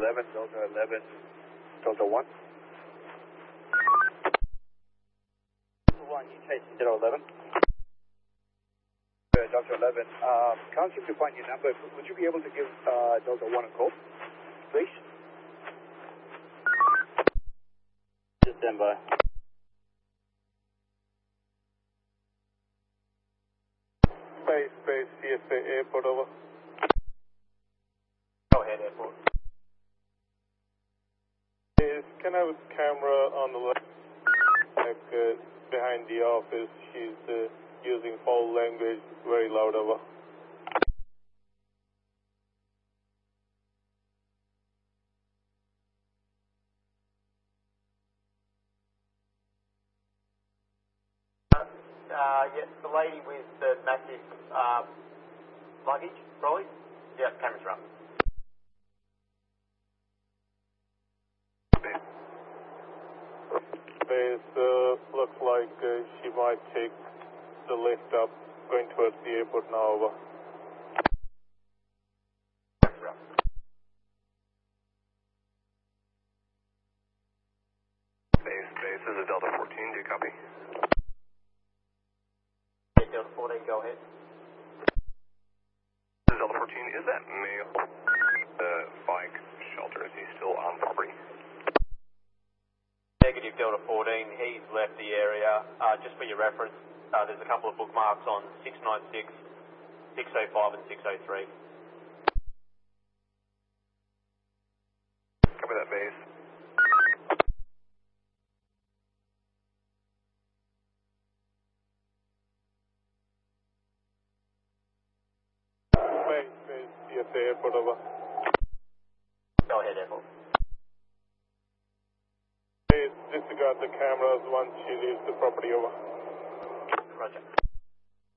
11, Delta 11, Delta 1. 1, you chase 011. Delta 11, can't seem to find your number. Would you be able to give Delta 1 a call, please? Just stand by. Space, CSA Airport, over. Go ahead, Airport. Can I have a camera on the left, like behind the office? She's using foul language, very loud, over. Yes, the lady with the massive luggage, probably? Yeah, camera's run. Space, looks like she might take the lift up, going towards the airport now, over. Space, this is Delta 14, do you copy? Delta 14, go ahead. This is Delta 14, is that male? Bike shelter, is he still on property? Negative Delta 14, he's left the area. Just for your reference, there's a couple of bookmarks on 696, 605 and 603. Copy that, base. Space, CSA Airport, over. Go ahead, Airport. Disregard the cameras once she leaves the property, over. Roger.